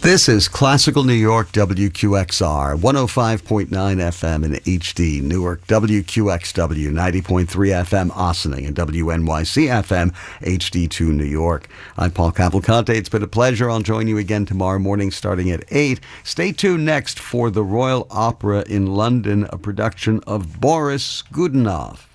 This is Classical New York, WQXR, 105.9 FM in HD, Newark, WQXW, 90.3 FM, Ossining, and WNYC FM, HD2, New York. I'm Paul Cavalcante. It's been a pleasure. I'll join you again tomorrow morning starting at 8. Stay tuned next for the Royal Opera in London, a production of Boris Godunov.